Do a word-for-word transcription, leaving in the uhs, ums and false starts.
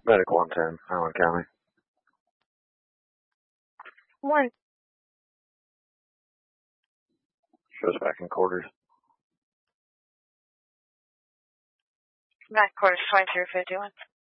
Medic one ten, Allen County. Morning. Shows back in quarters. Back quarters twenty-three fifty-one.